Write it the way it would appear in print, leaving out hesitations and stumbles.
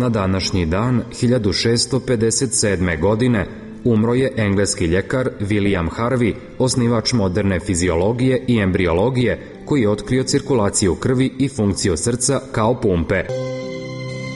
Na današnji dan, 1657. godine, umro je engleski ljekar William Harvey, osnivač moderne fiziologije i embriologije, koji je otkrio cirkulaciju krvi i funkciju srca kao pumpe.